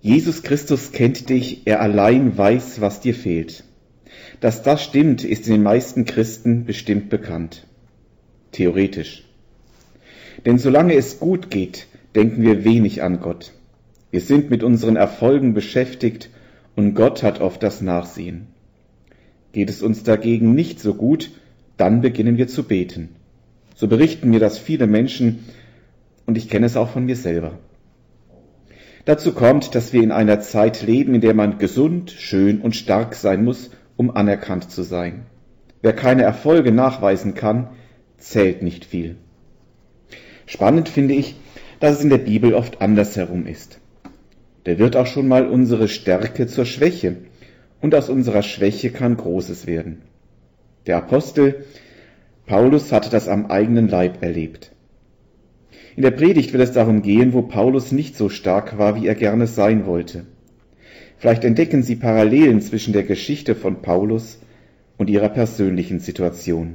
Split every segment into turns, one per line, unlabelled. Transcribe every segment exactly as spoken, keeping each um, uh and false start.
Jesus Christus kennt dich, er allein weiß, was dir fehlt. Dass das stimmt, ist den meisten Christen bestimmt bekannt. Theoretisch. Denn solange es gut geht, denken wir wenig an Gott. Wir sind mit unseren Erfolgen beschäftigt und Gott hat oft das Nachsehen. Geht es uns dagegen nicht so gut, dann beginnen wir zu beten. So berichten mir das viele Menschen und ich kenne es auch von mir selber. Dazu kommt, dass wir in einer Zeit leben, in der man gesund, schön und stark sein muss, um anerkannt zu sein. Wer keine Erfolge nachweisen kann, zählt nicht viel. Spannend finde ich, dass es in der Bibel oft andersherum ist. Da wird auch schon mal unsere Stärke zur Schwäche und aus unserer Schwäche kann Großes werden. Der Apostel Paulus hatte das am eigenen Leib erlebt. In der Predigt wird es darum gehen, wo Paulus nicht so stark war, wie er gerne sein wollte. Vielleicht entdecken Sie Parallelen zwischen der Geschichte von Paulus und ihrer persönlichen Situation.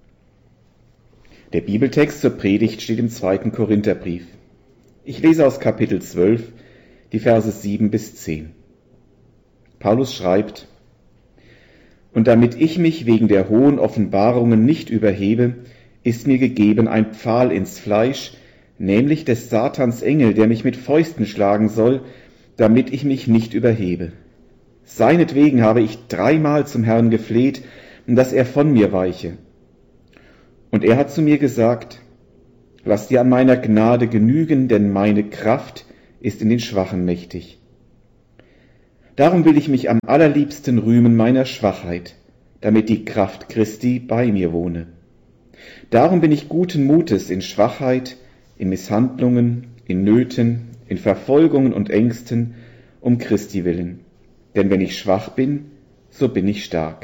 Der Bibeltext zur Predigt steht im zweiten Korintherbrief. Ich lese aus Kapitel zwölf, die Verse sieben bis zehn. Paulus schreibt: Und damit ich mich wegen der hohen Offenbarungen nicht überhebe, ist mir gegeben ein Pfahl ins Fleisch, nämlich des Satans Engel, der mich mit Fäusten schlagen soll, damit ich mich nicht überhebe. Seinetwegen habe ich dreimal zum Herrn gefleht, dass er von mir weiche. Und er hat zu mir gesagt: Lass dir an meiner Gnade genügen, denn meine Kraft ist in den Schwachen mächtig. Darum will ich mich am allerliebsten rühmen meiner Schwachheit, damit die Kraft Christi bei mir wohne. Darum bin ich guten Mutes in Schwachheit, in Misshandlungen, in Nöten, in Verfolgungen und Ängsten, um Christi willen. Denn wenn ich schwach bin, so bin ich stark.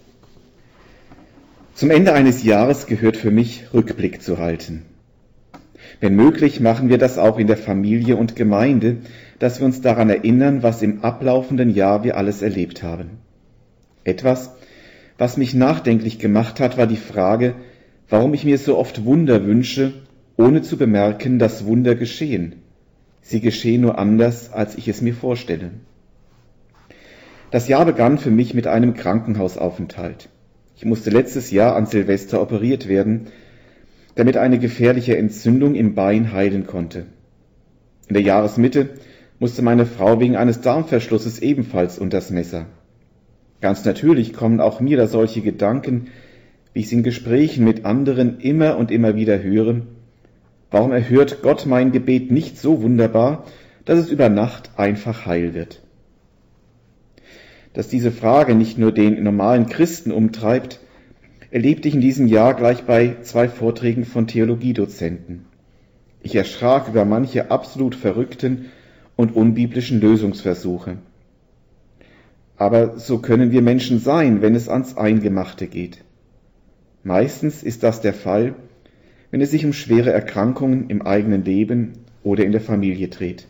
Zum Ende eines Jahres gehört für mich, Rückblick zu halten. Wenn möglich, machen wir das auch in der Familie und Gemeinde, dass wir uns daran erinnern, was im ablaufenden Jahr wir alles erlebt haben. Etwas, was mich nachdenklich gemacht hat, war die Frage, warum ich mir so oft Wunder wünsche, ohne zu bemerken, dass Wunder geschehen. Sie geschehen nur anders, als ich es mir vorstelle. Das Jahr begann für mich mit einem Krankenhausaufenthalt. Ich musste letztes Jahr an Silvester operiert werden, damit eine gefährliche Entzündung im Bein heilen konnte. In der Jahresmitte musste meine Frau wegen eines Darmverschlusses ebenfalls unters Messer. Ganz natürlich kommen auch mir da solche Gedanken, wie ich es in Gesprächen mit anderen immer und immer wieder höre. Warum erhört Gott mein Gebet nicht so wunderbar, dass es über Nacht einfach heil wird? Dass diese Frage nicht nur den normalen Christen umtreibt, erlebte ich in diesem Jahr gleich bei zwei Vorträgen von Theologiedozenten. Ich erschrak über manche absolut verrückten und unbiblischen Lösungsversuche. Aber so können wir Menschen sein, wenn es ans Eingemachte geht. Meistens ist das der Fall, wenn es sich um schwere Erkrankungen im eigenen Leben oder in der Familie dreht.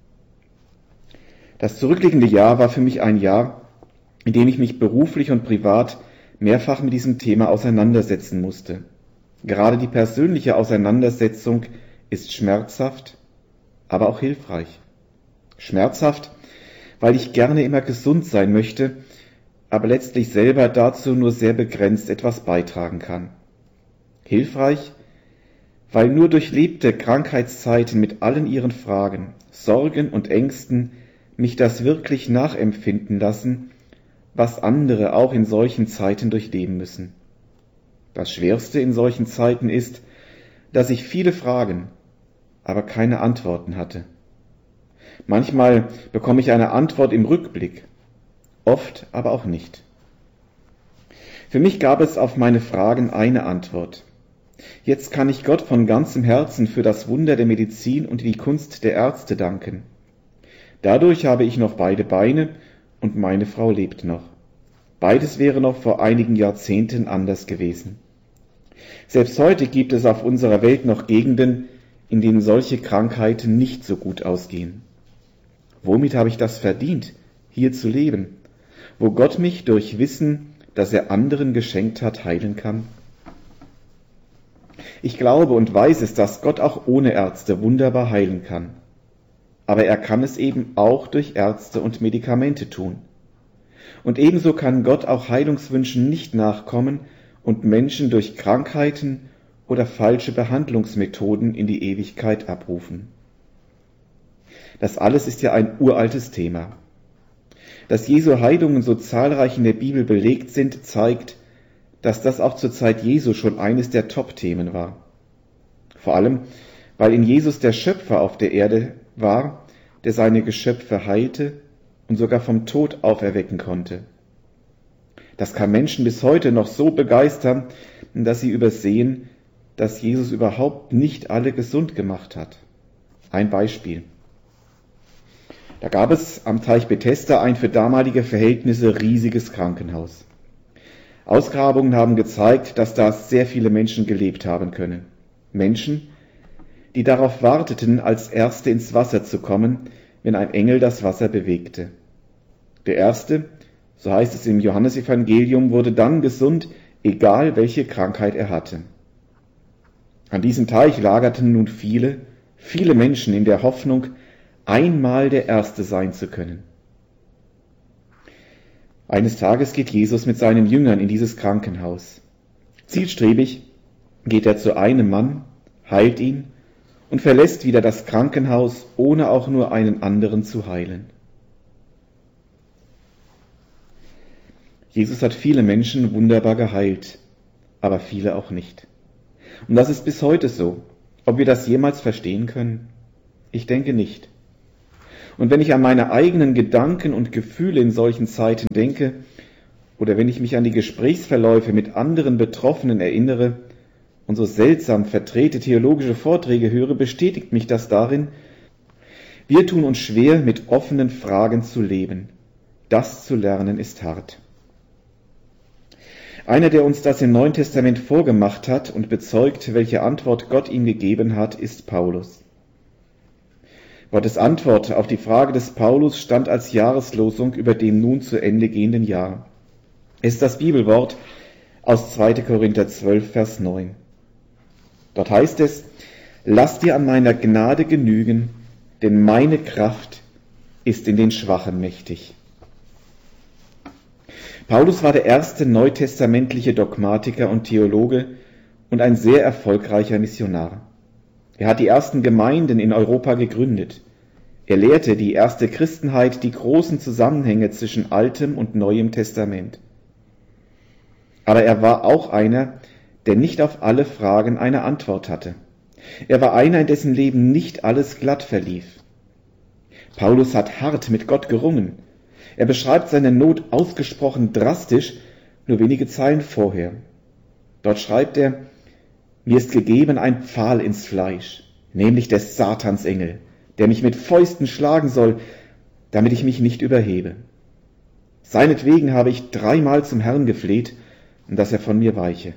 Das zurückliegende Jahr war für mich ein Jahr, in dem ich mich beruflich und privat mehrfach mit diesem Thema auseinandersetzen musste. Gerade die persönliche Auseinandersetzung ist schmerzhaft, aber auch hilfreich. Schmerzhaft, weil ich gerne immer gesund sein möchte, aber letztlich selber dazu nur sehr begrenzt etwas beitragen kann. Hilfreich, weil nur durchlebte Krankheitszeiten mit allen ihren Fragen, Sorgen und Ängsten mich das wirklich nachempfinden lassen, was andere auch in solchen Zeiten durchleben müssen. Das Schwerste in solchen Zeiten ist, dass ich viele Fragen, aber keine Antworten hatte. Manchmal bekomme ich eine Antwort im Rückblick, oft aber auch nicht. Für mich gab es auf meine Fragen eine Antwort. Jetzt kann ich Gott von ganzem Herzen für das Wunder der Medizin und die Kunst der Ärzte danken. Dadurch habe ich noch beide Beine und meine Frau lebt noch. Beides wäre noch vor einigen Jahrzehnten anders gewesen. Selbst heute gibt es auf unserer Welt noch Gegenden, in denen solche Krankheiten nicht so gut ausgehen. Womit habe ich das verdient, hier zu leben, wo Gott mich durch Wissen, das er anderen geschenkt hat, heilen kann? Ich glaube und weiß es, dass Gott auch ohne Ärzte wunderbar heilen kann. aber er kann es eben auch durch Ärzte und Medikamente tun. Und ebenso kann Gott auch Heilungswünschen nicht nachkommen und Menschen durch Krankheiten oder falsche Behandlungsmethoden in die Ewigkeit abrufen. Das alles ist ja ein uraltes Thema. Dass Jesu Heilungen so zahlreich in der Bibel belegt sind, zeigt, dass das auch zur Zeit Jesu schon eines der Top-Themen war. Vor allem, weil in Jesus der Schöpfer auf der Erde war, der seine Geschöpfe heilte und sogar vom Tod auferwecken konnte. Das kann Menschen bis heute noch so begeistern, dass sie übersehen, dass Jesus überhaupt nicht alle gesund gemacht hat. Ein Beispiel. Da gab es am Teich Bethesda ein für damalige Verhältnisse riesiges Krankenhaus. Ausgrabungen haben gezeigt, dass da sehr viele Menschen gelebt haben können. Menschen, die darauf warteten, als Erste ins Wasser zu kommen, wenn ein Engel das Wasser bewegte. Der Erste, so heißt es im Johannesevangelium, wurde dann gesund, egal welche Krankheit er hatte. An diesem Teich lagerten nun viele, viele Menschen in der Hoffnung, einmal der Erste sein zu können. Eines Tages geht Jesus mit seinen Jüngern in dieses Krankenhaus. Zielstrebig geht er zu einem Mann, heilt ihn und verlässt wieder das Krankenhaus, ohne auch nur einen anderen zu heilen. Jesus hat viele Menschen wunderbar geheilt, aber viele auch nicht. Und das ist bis heute so. Ob wir das jemals verstehen können? Ich denke nicht. Und wenn ich an meine eigenen Gedanken und Gefühle in solchen Zeiten denke, oder wenn ich mich an die Gesprächsverläufe mit anderen Betroffenen erinnere und so seltsam verdrehte theologische Vorträge höre, bestätigt mich das darin, wir tun uns schwer, mit offenen Fragen zu leben. Das zu lernen ist hart. Einer, der uns das im Neuen Testament vorgemacht hat und bezeugt, welche Antwort Gott ihm gegeben hat, ist Paulus. Gottes Antwort auf die Frage des Paulus stand als Jahreslosung über dem nun zu Ende gehenden Jahr. Es ist das Bibelwort aus zweiter Korinther zwölf, Vers neun. Dort heißt es, lass dir an meiner Gnade genügen, denn meine Kraft ist in den Schwachen mächtig. Paulus war der erste neutestamentliche Dogmatiker und Theologe und ein sehr erfolgreicher Missionar. Er hat die ersten Gemeinden in Europa gegründet. Er lehrte die erste Christenheit die großen Zusammenhänge zwischen Altem und Neuem Testament. Aber er war auch einer, der nicht auf alle Fragen eine Antwort hatte. Er war einer, in dessen Leben nicht alles glatt verlief. Paulus hat hart mit Gott gerungen. Er beschreibt seine Not ausgesprochen drastisch, nur wenige Zeilen vorher. Dort schreibt er, mir ist gegeben ein Pfahl ins Fleisch, nämlich des Satansengel, der mich mit Fäusten schlagen soll, damit ich mich nicht überhebe. Seinetwegen habe ich dreimal zum Herrn gefleht, dass er von mir weiche.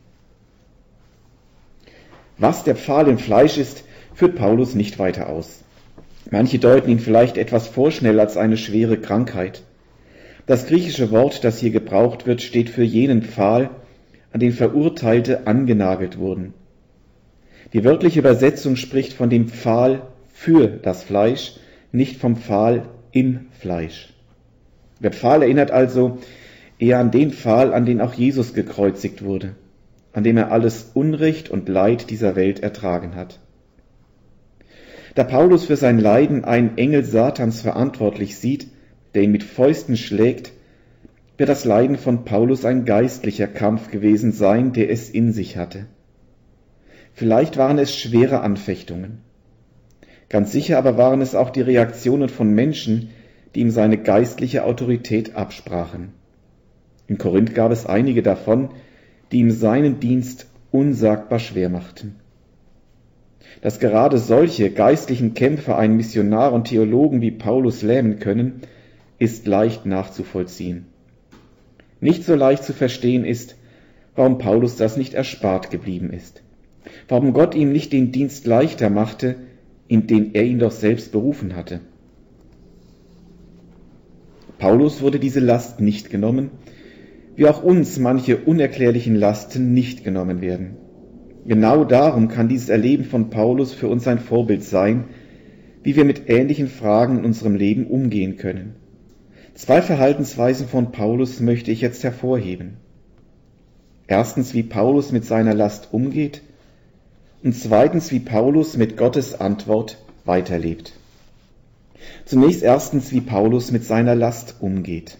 Was der Pfahl im Fleisch ist, führt Paulus nicht weiter aus. Manche deuten ihn vielleicht etwas vorschnell als eine schwere Krankheit. Das griechische Wort, das hier gebraucht wird, steht für jenen Pfahl, an den Verurteilte angenagelt wurden. Die wörtliche Übersetzung spricht von dem Pfahl für das Fleisch, nicht vom Pfahl im Fleisch. Der Pfahl erinnert also eher an den Pfahl, an den auch Jesus gekreuzigt wurde, an dem er alles Unrecht und Leid dieser Welt ertragen hat. Da Paulus für sein Leiden einen Engel Satans verantwortlich sieht, der ihn mit Fäusten schlägt, wird das Leiden von Paulus ein geistlicher Kampf gewesen sein, der es in sich hatte. Vielleicht waren es schwere Anfechtungen. Ganz sicher aber waren es auch die Reaktionen von Menschen, die ihm seine geistliche Autorität absprachen. In Korinth gab es einige davon, die ihm seinen Dienst unsagbar schwer machten. Dass gerade solche geistlichen Kämpfer einen Missionar und Theologen wie Paulus lähmen können, ist leicht nachzuvollziehen. Nicht so leicht zu verstehen ist, warum Paulus das nicht erspart geblieben ist. Warum Gott ihm nicht den Dienst leichter machte, in den er ihn doch selbst berufen hatte. Paulus wurde diese Last nicht genommen, wie auch uns manche unerklärlichen Lasten nicht genommen werden. Genau darum kann dieses Erleben von Paulus für uns ein Vorbild sein, wie wir mit ähnlichen Fragen in unserem Leben umgehen können. Zwei Verhaltensweisen von Paulus möchte ich jetzt hervorheben. Erstens, wie Paulus mit seiner Last umgeht und zweitens, wie Paulus mit Gottes Antwort weiterlebt. Zunächst erstens, wie Paulus mit seiner Last umgeht.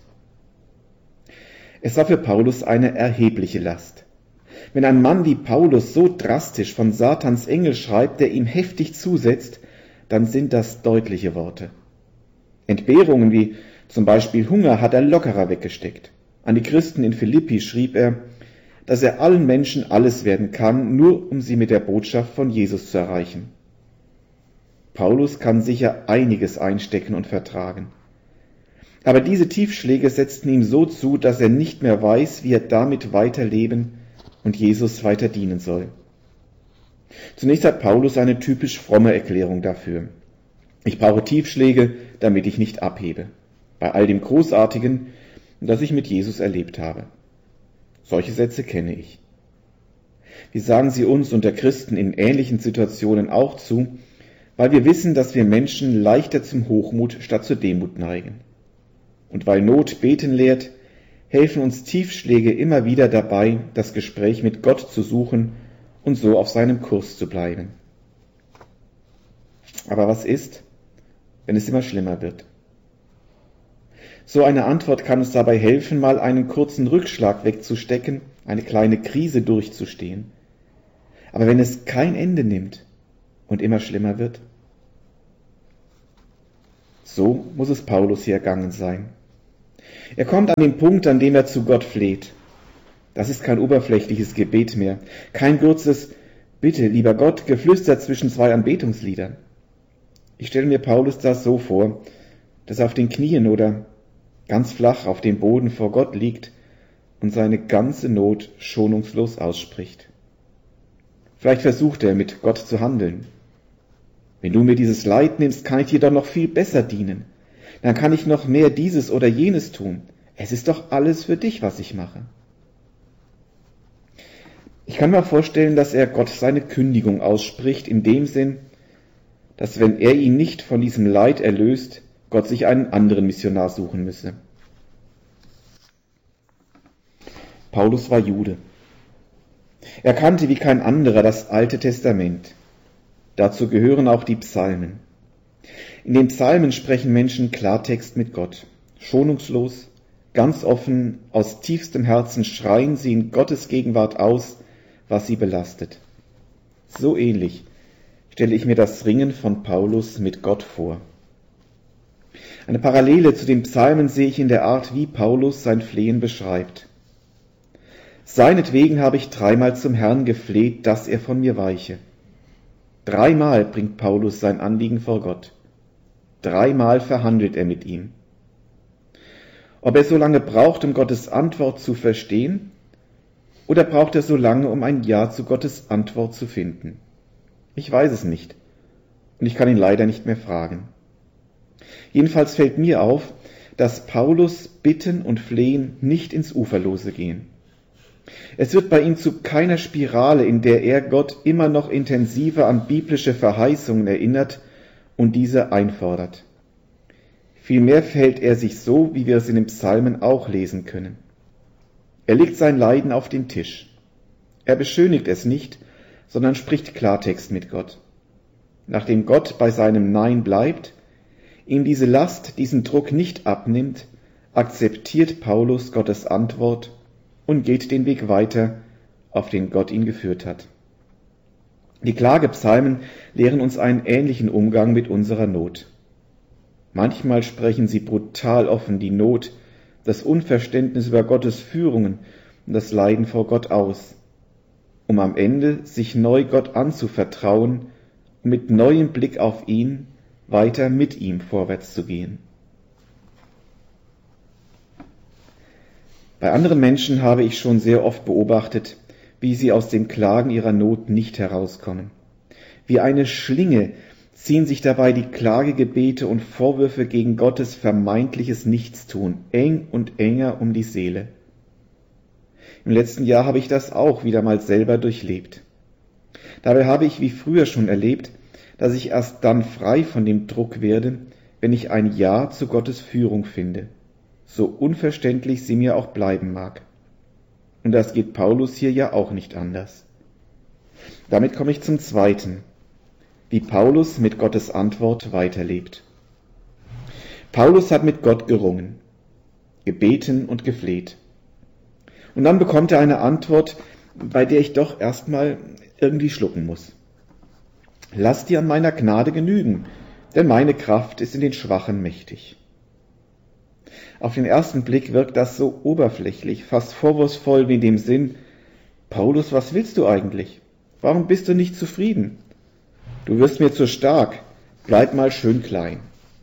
Es war für Paulus eine erhebliche Last. Wenn ein Mann wie Paulus so drastisch von Satans Engel schreibt, der ihm heftig zusetzt, dann sind das deutliche Worte. Entbehrungen wie zum Beispiel Hunger hat er lockerer weggesteckt. An die Christen in Philippi schrieb er, dass er allen Menschen alles werden kann, nur um sie mit der Botschaft von Jesus zu erreichen. Paulus kann sicher einiges einstecken und vertragen. Aber diese Tiefschläge setzten ihm so zu, dass er nicht mehr weiß, wie er damit weiterleben und Jesus weiter dienen soll. Zunächst hat Paulus eine typisch fromme Erklärung dafür. Ich brauche Tiefschläge, damit ich nicht abhebe. Bei all dem Großartigen, das ich mit Jesus erlebt habe. Solche Sätze kenne ich. Wir sagen sie uns unter Christen in ähnlichen Situationen auch zu, weil wir wissen, dass wir Menschen leichter zum Hochmut statt zur Demut neigen. Und weil Not beten lehrt, helfen uns Tiefschläge immer wieder dabei, das Gespräch mit Gott zu suchen und so auf seinem Kurs zu bleiben. Aber was ist, wenn es immer schlimmer wird? So eine Antwort kann uns dabei helfen, mal einen kurzen Rückschlag wegzustecken, eine kleine Krise durchzustehen. Aber wenn es kein Ende nimmt und immer schlimmer wird? So muss es Paulus hier ergangen sein. Er kommt an den Punkt, an dem er zu Gott fleht. Das ist kein oberflächliches Gebet mehr, kein kurzes Bitte, lieber Gott, geflüstert zwischen zwei Anbetungsliedern. Ich stelle mir Paulus das so vor, dass er auf den Knien oder ganz flach auf dem Boden vor Gott liegt und seine ganze Not schonungslos ausspricht. Vielleicht versucht er, mit Gott zu handeln. Wenn du mir dieses Leid nimmst, kann ich dir doch noch viel besser dienen. Dann kann ich noch mehr dieses oder jenes tun. Es ist doch alles für dich, was ich mache. Ich kann mir vorstellen, dass er Gott seine Kündigung ausspricht, in dem Sinn, dass wenn er ihn nicht von diesem Leid erlöst, Gott sich einen anderen Missionar suchen müsse. Paulus war Jude. Er kannte wie kein anderer das Alte Testament. Dazu gehören auch die Psalmen. In den Psalmen sprechen Menschen Klartext mit Gott. Schonungslos, ganz offen, aus tiefstem Herzen schreien sie in Gottes Gegenwart aus, was sie belastet. So ähnlich stelle ich mir das Ringen von Paulus mit Gott vor. Eine Parallele zu den Psalmen sehe ich in der Art, wie Paulus sein Flehen beschreibt. Seinetwegen habe ich dreimal zum Herrn gefleht, dass er von mir weiche. Dreimal bringt Paulus sein Anliegen vor Gott. Dreimal verhandelt er mit ihm. Ob er so lange braucht, um Gottes Antwort zu verstehen, oder braucht er so lange, um ein Ja zu Gottes Antwort zu finden? Ich weiß es nicht und ich kann ihn leider nicht mehr fragen. Jedenfalls fällt mir auf, dass Paulus Bitten und Flehen nicht ins Uferlose gehen. Es wird bei ihm zu keiner Spirale, in der er Gott immer noch intensiver an biblische Verheißungen erinnert und diese einfordert. Vielmehr verhält er sich so, wie wir es in den Psalmen auch lesen können. Er legt sein Leiden auf den Tisch. Er beschönigt es nicht, sondern spricht Klartext mit Gott. Nachdem Gott bei seinem Nein bleibt, ihm diese Last, diesen Druck nicht abnimmt, akzeptiert Paulus Gottes Antwort und geht den Weg weiter, auf den Gott ihn geführt hat. Die Klagepsalmen lehren uns einen ähnlichen Umgang mit unserer Not. Manchmal sprechen sie brutal offen die Not, das Unverständnis über Gottes Führungen und das Leiden vor Gott aus, um am Ende sich neu Gott anzuvertrauen und mit neuem Blick auf ihn weiter mit ihm vorwärts zu gehen. Bei anderen Menschen habe ich schon sehr oft beobachtet, wie sie aus dem Klagen ihrer Not nicht herauskommen. Wie eine Schlinge ziehen sich dabei die Klagegebete und Vorwürfe gegen Gottes vermeintliches Nichtstun eng und enger um die Seele. Im letzten Jahr habe ich das auch wieder mal selber durchlebt. Dabei habe ich wie früher schon erlebt, dass ich erst dann frei von dem Druck werde, wenn ich ein Ja zu Gottes Führung finde, so unverständlich sie mir auch bleiben mag. Und das geht Paulus hier ja auch nicht anders. Damit komme ich zum Zweiten, wie Paulus mit Gottes Antwort weiterlebt. Paulus hat mit Gott gerungen, gebeten und gefleht. Und dann bekommt er eine Antwort, bei der ich doch erstmal irgendwie schlucken muss. Lass dir an meiner Gnade genügen, denn meine Kraft ist in den Schwachen mächtig. Auf den ersten Blick wirkt das so oberflächlich, fast vorwurfsvoll wie in dem Sinn, Paulus, was willst du eigentlich? Warum bist du nicht zufrieden? Du wirst mir zu stark, bleib mal schön klein.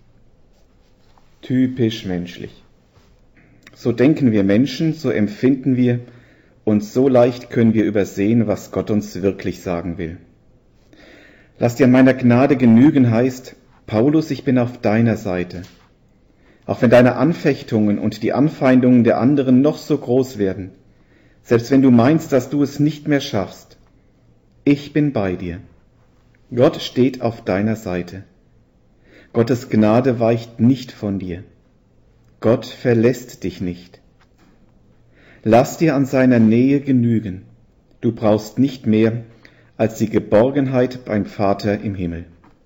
Typisch menschlich. So denken wir Menschen, so empfinden wir und so leicht können wir übersehen, was Gott uns wirklich sagen will. Lass dir an meiner Gnade genügen heißt, Paulus, ich bin auf deiner Seite. Auch wenn deine Anfechtungen und die Anfeindungen der anderen noch so groß werden, selbst wenn du meinst, dass du es nicht mehr schaffst, ich bin bei dir. Gott steht auf deiner Seite. Gottes Gnade weicht nicht von dir. Gott verlässt dich nicht. Lass dir an seiner Nähe genügen. Du brauchst nicht mehr als die Geborgenheit beim Vater im Himmel.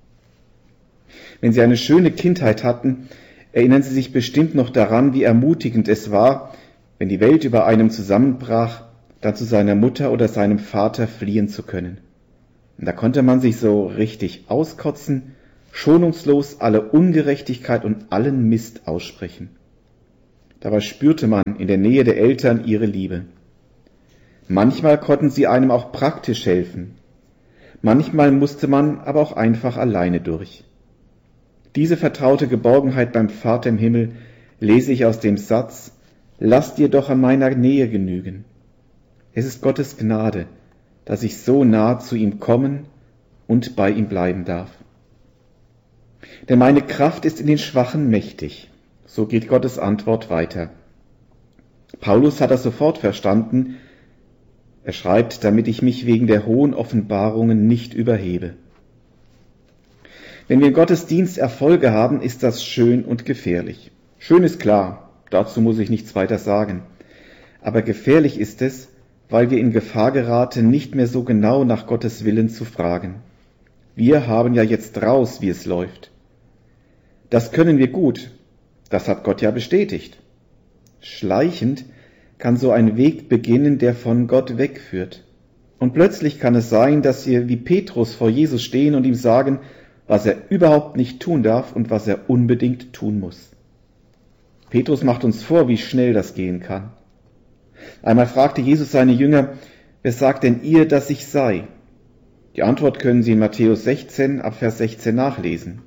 Wenn Sie eine schöne Kindheit hatten, erinnern Sie sich bestimmt noch daran, wie ermutigend es war, wenn die Welt über einem zusammenbrach, dann zu seiner Mutter oder seinem Vater fliehen zu können. Und da konnte man sich so richtig auskotzen, schonungslos alle Ungerechtigkeit und allen Mist aussprechen. Dabei spürte man in der Nähe der Eltern ihre Liebe. Manchmal konnten sie einem auch praktisch helfen. Manchmal musste man aber auch einfach alleine durch. Diese vertraute Geborgenheit beim Vater im Himmel lese ich aus dem Satz, lass dir doch an meiner Nähe genügen. Es ist Gottes Gnade, dass ich so nah zu ihm kommen und bei ihm bleiben darf. Denn meine Kraft ist in den Schwachen mächtig. So geht Gottes Antwort weiter. Paulus hat das sofort verstanden. Er schreibt, damit ich mich wegen der hohen Offenbarungen nicht überhebe. Wenn wir im Gottesdienst Erfolge haben, ist das schön und gefährlich. Schön ist klar, dazu muss ich nichts weiter sagen. Aber gefährlich ist es, weil wir in Gefahr geraten, nicht mehr so genau nach Gottes Willen zu fragen. Wir haben ja jetzt raus, wie es läuft. Das können wir gut, das hat Gott ja bestätigt. Schleichend kann so ein Weg beginnen, der von Gott wegführt. Und plötzlich kann es sein, dass wir wie Petrus vor Jesus stehen und ihm sagen, was er überhaupt nicht tun darf und was er unbedingt tun muss. Petrus macht uns vor, wie schnell das gehen kann. Einmal fragte Jesus seine Jünger, wer sagt denn ihr, dass ich sei? Die Antwort können Sie in Matthäus sechzehn, ab Vers sechzehn nachlesen.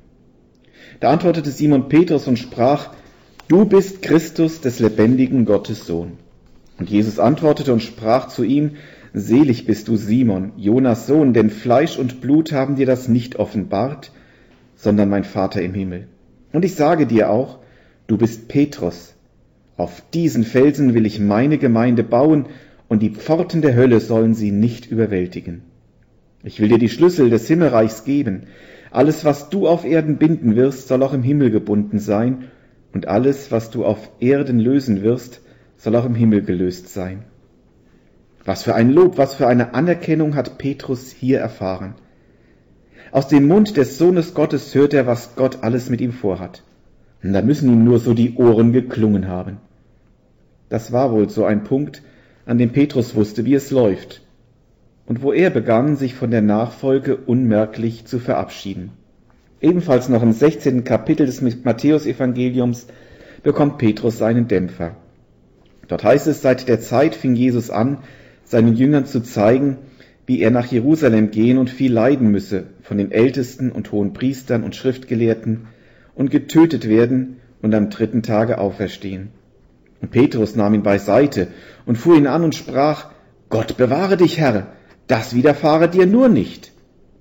Da antwortete Simon Petrus und sprach, du bist Christus des lebendigen Gottes Sohn. Und Jesus antwortete und sprach zu ihm, selig bist du, Simon, Jonas Sohn, denn Fleisch und Blut haben dir das nicht offenbart, sondern mein Vater im Himmel. Und ich sage dir auch, du bist Petrus. Auf diesen Felsen will ich meine Gemeinde bauen, und die Pforten der Hölle sollen sie nicht überwältigen. Ich will dir die Schlüssel des Himmelreichs geben. Alles, was du auf Erden binden wirst, soll auch im Himmel gebunden sein, und alles, was du auf Erden lösen wirst, soll auch im Himmel gelöst sein. Was für ein Lob, was für eine Anerkennung hat Petrus hier erfahren. Aus dem Mund des Sohnes Gottes hört er, was Gott alles mit ihm vorhat. Und da müssen ihm nur so die Ohren geklungen haben. Das war wohl so ein Punkt, an dem Petrus wusste, wie es läuft, und wo er begann, sich von der Nachfolge unmerklich zu verabschieden. Ebenfalls noch im sechzehnten Kapitel des Matthäus-Evangeliums bekommt Petrus seinen Dämpfer. Dort heißt es, seit der Zeit fing Jesus an, seinen Jüngern zu zeigen, wie er nach Jerusalem gehen und viel leiden müsse von den Ältesten und hohen Priestern und Schriftgelehrten und getötet werden und am dritten Tage auferstehen. Und Petrus nahm ihn beiseite und fuhr ihn an und sprach, Gott bewahre dich, Herr, das widerfahre dir nur nicht.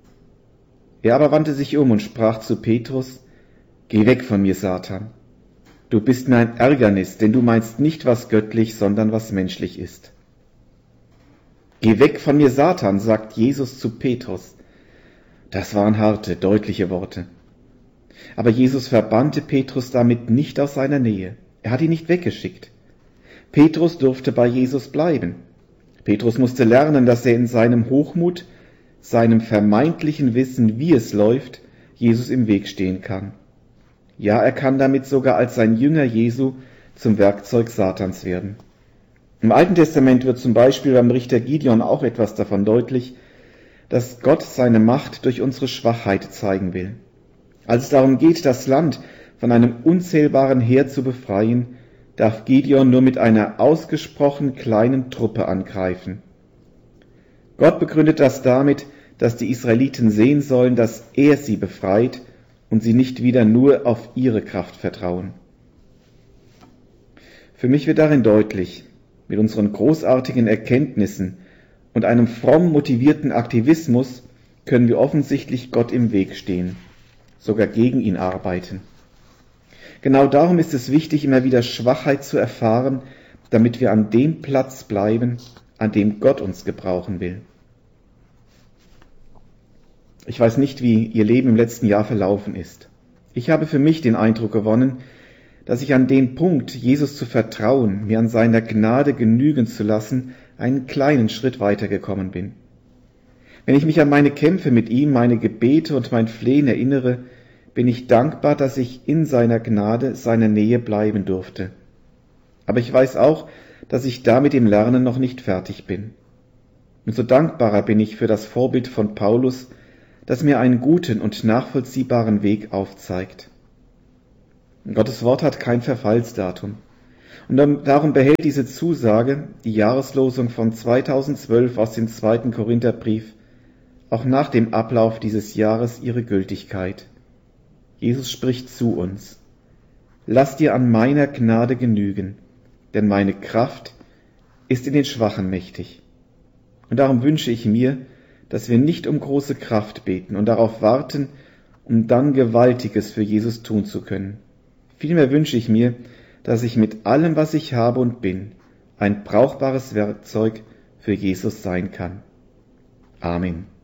Er aber wandte sich um und sprach zu Petrus, geh weg von mir, Satan. Du bist mir ein Ärgernis, denn du meinst nicht, was göttlich, sondern was menschlich ist. Geh weg von mir, Satan, sagt Jesus zu Petrus. Das waren harte, deutliche Worte. Aber Jesus verbannte Petrus damit nicht aus seiner Nähe. Er hat ihn nicht weggeschickt. Petrus durfte bei Jesus bleiben. Petrus musste lernen, dass er in seinem Hochmut, seinem vermeintlichen Wissen, wie es läuft, Jesus im Weg stehen kann. Ja, er kann damit sogar als ein Jünger Jesu zum Werkzeug Satans werden. Im Alten Testament wird zum Beispiel beim Richter Gideon auch etwas davon deutlich, dass Gott seine Macht durch unsere Schwachheit zeigen will. Als es darum geht, das Land von einem unzählbaren Heer zu befreien, darf Gideon nur mit einer ausgesprochen kleinen Truppe angreifen. Gott begründet das damit, dass die Israeliten sehen sollen, dass er sie befreit und sie nicht wieder nur auf ihre Kraft vertrauen. Für mich wird darin deutlich, mit unseren großartigen Erkenntnissen und einem fromm motivierten Aktivismus können wir offensichtlich Gott im Weg stehen, sogar gegen ihn arbeiten. Genau darum ist es wichtig, immer wieder Schwachheit zu erfahren, damit wir an dem Platz bleiben, an dem Gott uns gebrauchen will. Ich weiß nicht, wie Ihr Leben im letzten Jahr verlaufen ist. Ich habe für mich den Eindruck gewonnen, dass ich an dem Punkt, Jesus zu vertrauen, mir an seiner Gnade genügen zu lassen, einen kleinen Schritt weitergekommen bin. Wenn ich mich an meine Kämpfe mit ihm, meine Gebete und mein Flehen erinnere, bin ich dankbar, dass ich in seiner Gnade, seiner Nähe bleiben durfte. Aber ich weiß auch, dass ich damit im Lernen noch nicht fertig bin. Umso dankbarer bin ich für das Vorbild von Paulus, das mir einen guten und nachvollziehbaren Weg aufzeigt. Gottes Wort hat kein Verfallsdatum. Und darum behält diese Zusage, die Jahreslosung von zweitausendzwölf aus dem zweiten Korintherbrief, auch nach dem Ablauf dieses Jahres ihre Gültigkeit. Jesus spricht zu uns: Lass dir an meiner Gnade genügen, denn meine Kraft ist in den Schwachen mächtig. Und darum wünsche ich mir, dass wir nicht um große Kraft beten und darauf warten, um dann Gewaltiges für Jesus tun zu können. Vielmehr wünsche ich mir, dass ich mit allem, was ich habe und bin, ein brauchbares Werkzeug für Jesus sein kann. Amen.